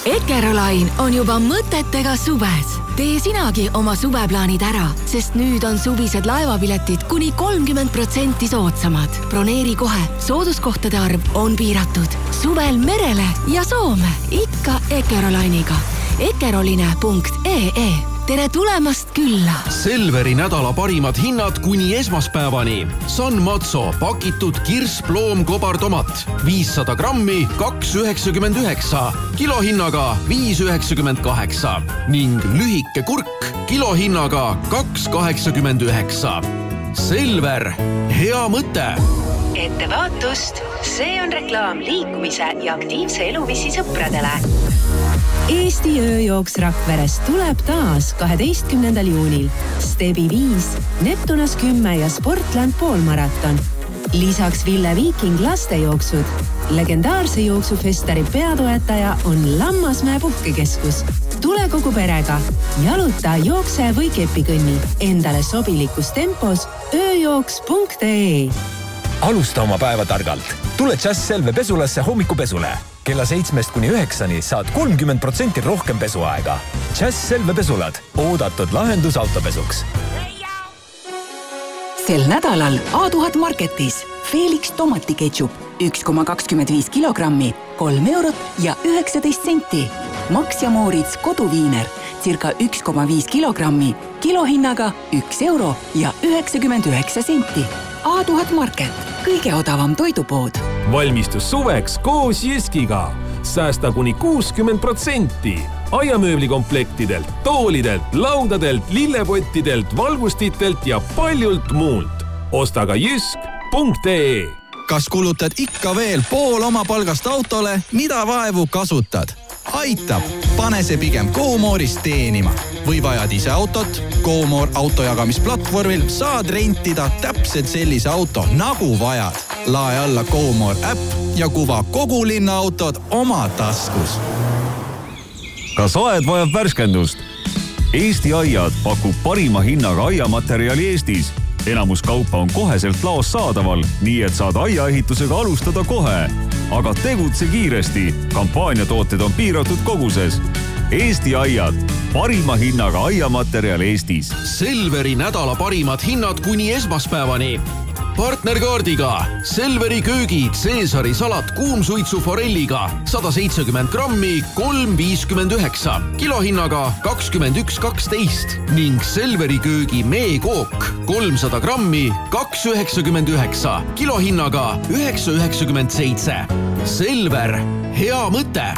Eckerolain on juba mõtetega suves. Tee sinagi oma suveplaanid ära, sest nüüd on suvised laevapiletid kuni 30% soodsamad. Broneeri kohe, sooduskohtade arv on piiratud. Suvel merele ja Soome, ikka Eckerolainiga. Eckeroline.ee. Tere tulemast külla! Selveri nädala parimad hinnad kuni esmaspäevani. San Mazzo pakitud kirsploom kobartomat 500 grammi 2,99, kilohinnaga 5,98 ning lühike kurk kilohinnaga 2,89. Selver, hea mõte! Ettevaatust! See on reklaam liikumise ja aktiivse eluviisi sõpradele. Eesti ööjooks Rakverest tuleb taas 12. juunil. Stebi 5, Neptunas 10 ja Sportland poolmaraton. Lisaks Ville Viiking lastejooksud. Legendaarse jooksufestari peatoetaja on Lammasmäe puhkekeskus. Tule kogu perega. Jaluta, jookse või kepikõnni. Endale sobilikus tempos ööjooks.ee. Alusta oma päeva targalt. Tule Just Selve pesulasse hommikupesule. Kella 7–9 saad 30% rohkem pesuaega. Just Selve pesulad. Oodatud lahendus autopesuks. Sel nädalal A1000 Marketis Felix tomatiketšup 1,25 kilogrammi, 3 eurot ja 19 senti. Max ja Moritz koduviiner circa 1,5 kilogrammi, kilohinnaga 1 euro ja 99 senti. A1000 Market, kõige odavam toidupood. Valmistus suveks koos Jyskiga. Säästa kuni 60%. Aiamööblikomplektidelt, toolidelt, laudadelt, lillepottidelt, valgustitelt ja paljult muult. Osta ka jysk.ee. Kas kulutad ikka veel pool oma palgast autole, mida vaevu kasutad? Aitab! Pane see pigem GoMore'ist teenima. Või vajad ise autot? GoMore autojagamisplatvormil saad rentida täpselt sellise auto, nagu vajad. Lae alla GoMore äpp ja kuva kogu linna autod oma taskus. Kas aed vajab värskendust? Eesti Aiad pakub parima hinnaga aiamaterjali Eestis. Enamus kaupa on koheselt laos saadaval, nii et saad aiaehitusega alustada kohe. Aga tegutse kiiresti. Kampaaniatooted on piiratud koguses. Eesti Aiad. Parima hinnaga aiamaterjal Eestis. Selveri nädala parimad hinnad kuni esmaspäevani. Partnerkaardiga Selveri köögi Caesari salat kuumsuitsu forelliga 170 grammi 3,59, kilohinnaga 21,12 ning Selveri köögi meekook 300 grammi 2,99, kilohinnaga 9,97. Selver, hea mõte!